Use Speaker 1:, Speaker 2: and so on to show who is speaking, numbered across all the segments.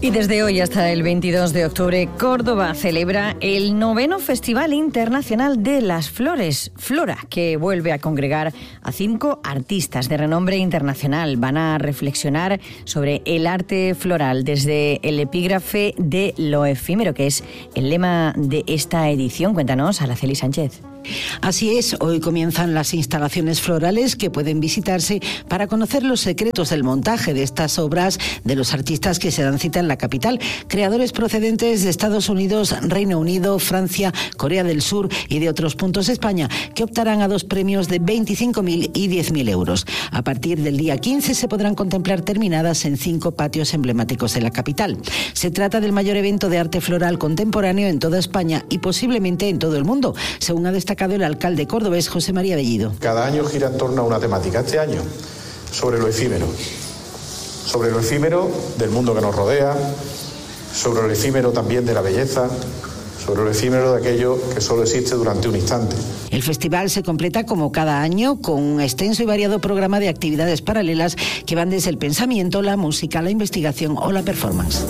Speaker 1: Y desde hoy hasta el 22 de octubre, Córdoba celebra el 9º Festival Internacional de las Flores, Flora, que vuelve a congregar a 5 artistas de renombre internacional. Van a reflexionar sobre el arte floral desde el epígrafe de lo efímero, que es el lema de esta edición. Cuéntanos, Araceli Sánchez.
Speaker 2: Así es, hoy comienzan las instalaciones florales que pueden visitarse para conocer los secretos del montaje de estas obras de los artistas que se dan cita en la capital, creadores procedentes de Estados Unidos, Reino Unido, Francia, Corea del Sur y de otros puntos de España, que optarán a 2 premios de 25.000 y 10.000 euros. A partir del día 15 se podrán contemplar terminadas en 5 patios emblemáticos de la capital. Se trata del mayor evento de arte floral contemporáneo en toda España y posiblemente en todo el mundo, según ha destacado el alcalde cordobés José María Bellido.
Speaker 3: Cada año gira en torno a una temática. Este año sobre lo efímero del mundo que nos rodea, sobre lo efímero también de la belleza, sobre lo efímero de aquello que solo existe durante un instante.
Speaker 2: El festival se completa como cada año con un extenso y variado programa de actividades paralelas que van desde el pensamiento, la música, la investigación o la performance.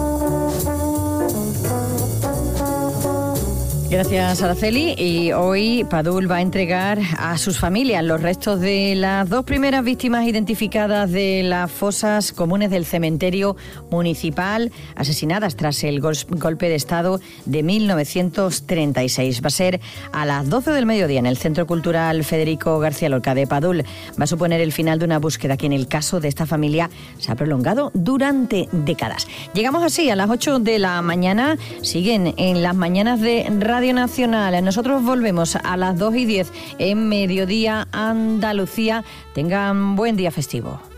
Speaker 1: Gracias, Araceli. Y hoy Padul va a entregar a sus familias los restos de las 2 primeras víctimas identificadas de las fosas comunes del cementerio municipal, asesinadas tras el golpe de Estado de 1936. Va a ser a las 12 del mediodía en el Centro Cultural Federico García Lorca de Padul. Va a suponer el final de una búsqueda que en el caso de esta familia se ha prolongado durante décadas. Llegamos así a las 8 de la mañana. Siguen en las mañanas de Radio Nacional. Nosotros volvemos a las 2:10 en Mediodía Andalucía. Tengan buen día festivo.